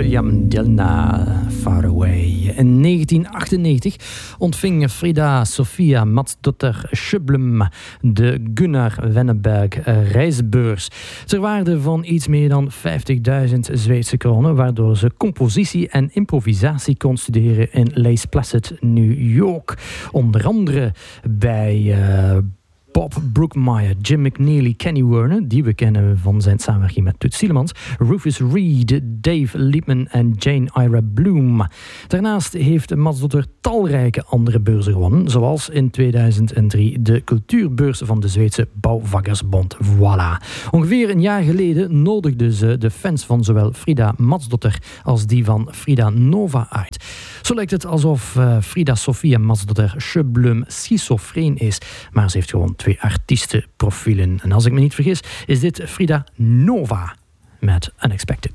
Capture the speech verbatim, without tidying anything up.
William Delna, Far Away. In negentien achtennegentig ontving Frida Sofia Matsdotter Sjöblom de Gunnar Wennerberg reisbeurs ter waarde van iets meer dan vijftigduizend Zweedse kronen, waardoor ze compositie en improvisatie kon studeren in Lees Placid, New York. Onder andere bij uh, Bob Brookmeyer, Jim McNeely, Kenny Werner, die we kennen van zijn samenwerking met Toots Thielemans, Rufus Reid, Dave Liebman en Jane Ira Bloom. Daarnaast heeft Matsdotter talrijke andere beurzen gewonnen, zoals in tweeduizend drie de cultuurbeurs van de Zweedse Bouwvakkersbond. Voilà. Ongeveer een jaar geleden nodigden ze de fans van zowel Frida Matsdotter als die van Frida Nova uit. Zo lijkt het alsof uh, Frida Sofia Matsdotter Sjöblom schizofreen is, maar ze heeft gewoon twee artiestenprofielen. En als ik me niet vergis, is dit Frida Nova met Unexpected.